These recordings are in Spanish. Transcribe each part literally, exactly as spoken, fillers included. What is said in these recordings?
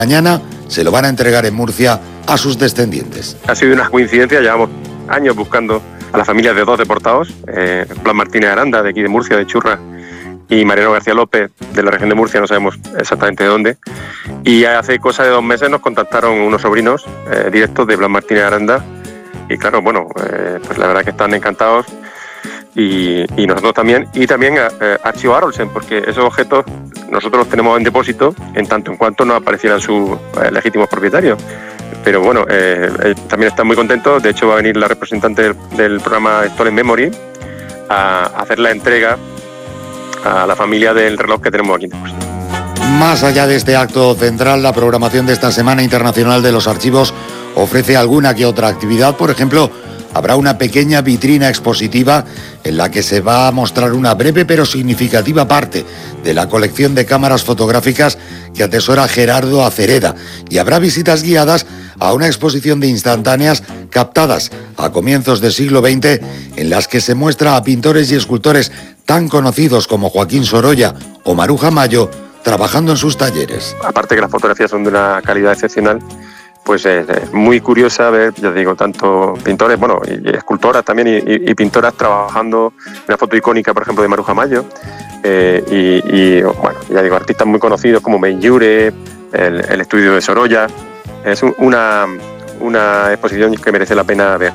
Mañana se lo van a entregar en Murcia a sus descendientes. Ha sido una coincidencia, llevamos años buscando a las familias de dos deportados, eh, Blas Martínez Aranda, de aquí de Murcia, de Churra, y Mariano García López, de la región de Murcia, no sabemos exactamente de dónde. Y hace cosa de dos meses nos contactaron unos sobrinos eh, directos de Blas Martínez Aranda, y claro, bueno, eh, pues la verdad que están encantados, y, y nosotros también, y también eh, Archivo Arolsen, porque esos objetos nosotros los tenemos en depósito en tanto en cuanto no aparecieran sus eh, legítimos propietarios. Pero bueno, eh, eh, también están muy contentos. De hecho, va a venir la representante del, del programa Stolen Memory a, a hacer la entrega a la familia del reloj que tenemos aquí en depósito. Más allá de este acto central, la programación de esta Semana Internacional de los Archivos ofrece alguna que otra actividad. Por ejemplo, habrá una pequeña vitrina expositiva en la que se va a mostrar una breve pero significativa parte de la colección de cámaras fotográficas que atesora Gerardo Acereda, y habrá visitas guiadas a una exposición de instantáneas captadas a comienzos del siglo veinte en las que se muestra a pintores y escultores tan conocidos como Joaquín Sorolla o Maruja Mayo trabajando en sus talleres. Aparte que las fotografías son de una calidad excepcional, pues es eh, muy curiosa ver, ya digo, tanto pintores, bueno, y, y escultoras también, y, y, y pintoras trabajando una foto icónica, por ejemplo, de Maruja Mayo, eh, y, y, bueno, ya digo, artistas muy conocidos como Menjure, el, el estudio de Sorolla. Es un, una, una exposición que merece la pena ver.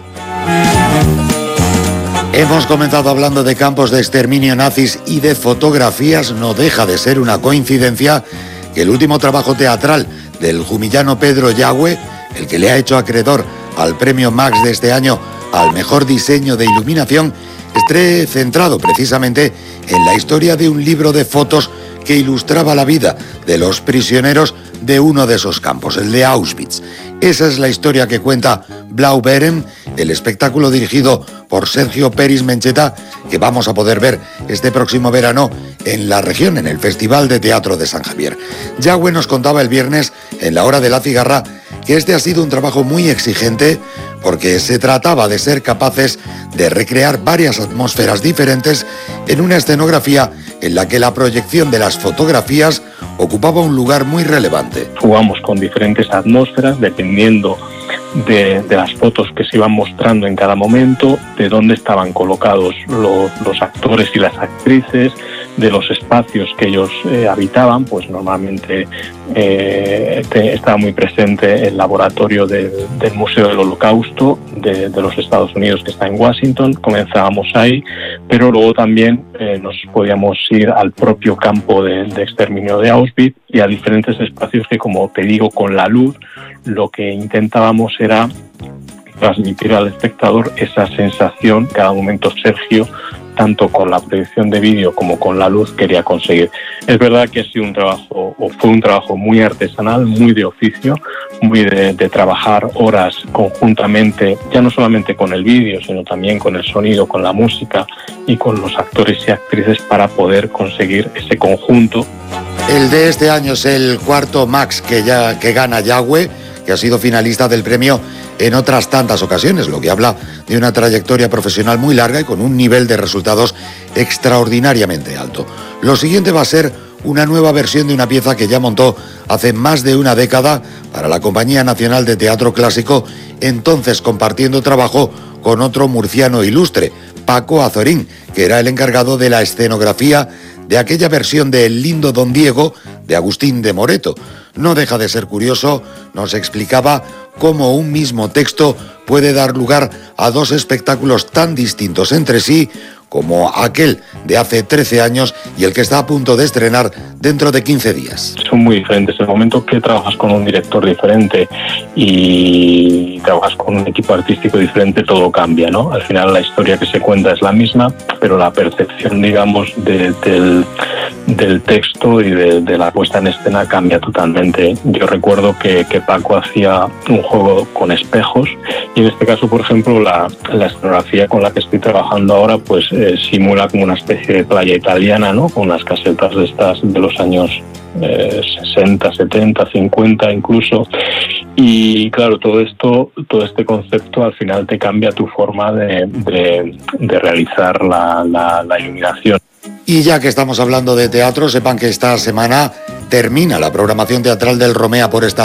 Hemos comenzado hablando de campos de exterminio nazis y de fotografías. No deja de ser una coincidencia que el último trabajo teatral del jumillano Pedro Yagüe, el que le ha hecho acreedor al premio Max de este año al mejor diseño de iluminación, esté centrado precisamente en la historia de un libro de fotos que ilustraba la vida de los prisioneros de uno de esos campos, el de Auschwitz. Esa es la historia que cuenta Blau Beren, el espectáculo dirigido por Sergio Peris Mencheta, que vamos a poder ver este próximo verano en la región, en el Festival de Teatro de San Javier. Yagüe nos contaba el viernes, en la hora de la cigarra, que este ha sido un trabajo muy exigente porque se trataba de ser capaces de recrear varias atmósferas diferentes en una escenografía en la que la proyección de las fotografías ocupaba un lugar muy relevante. Jugamos con diferentes atmósferas dependiendo de, de las fotos que se iban mostrando en cada momento, de dónde estaban colocados los, los actores y las actrices, de los espacios que ellos eh, habitaban. Pues normalmente eh, te, estaba muy presente el laboratorio de, del Museo del Holocausto de, de los Estados Unidos, que está en Washington. Comenzábamos ahí, pero luego también eh, nos podíamos ir al propio campo de, de exterminio de Auschwitz y a diferentes espacios que, como te digo, con la luz lo que intentábamos era transmitir al espectador esa sensación que a cada momento Sergio, tanto con la proyección de vídeo como con la luz, quería conseguir. Es verdad que ha sido un trabajo, o fue un trabajo muy artesanal, muy de oficio, muy de, de trabajar horas conjuntamente, ya no solamente con el vídeo, sino también con el sonido, con la música y con los actores y actrices para poder conseguir ese conjunto. El de este año es el cuarto Max que, ya, que gana Yagüe, que ha sido finalista del premio en otras tantas ocasiones, lo que habla de una trayectoria profesional muy larga y con un nivel de resultados extraordinariamente alto. Lo siguiente va a ser una nueva versión de una pieza que ya montó hace más de una década para la Compañía Nacional de Teatro Clásico, entonces compartiendo trabajo con otro murciano ilustre, Paco Azorín, que era el encargado de la escenografía de aquella versión de El lindo Don Diego de Agustín de Moreto. No deja de ser curioso, nos explicaba cómo un mismo texto puede dar lugar a dos espectáculos tan distintos entre sí como aquel de hace trece años y el que está a punto de estrenar dentro de quince días. Son muy diferentes. El momento que trabajas con un director diferente y trabajas con un equipo artístico diferente, todo cambia, ¿no? Al final la historia que se cuenta es la misma, pero la percepción, digamos, de, del, del texto y de, de la puesta en escena cambia totalmente. Yo recuerdo que, que Paco hacía un juego con espejos y en este caso, por ejemplo, la, la escenografía con la que estoy trabajando ahora, pues eh, simula como una especie de playa italiana, ¿no? Con unas casetas de estas de los años eh, sesenta, setenta, cincuenta incluso. Y claro, todo esto, todo este concepto al final te cambia tu forma de, de, de realizar la, la, la iluminación. Y ya que estamos hablando de teatro, sepan que esta semana termina la programación teatral del Romea por esta